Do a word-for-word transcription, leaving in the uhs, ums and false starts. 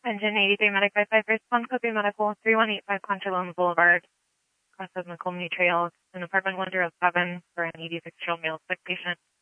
Engine eighty-three Medic five five, respond code three Medical, three one eight five Contra Loma Boulevard, cross of McComney Trail, in apartment one zero seven for an eighty-six-year-old male sick patient.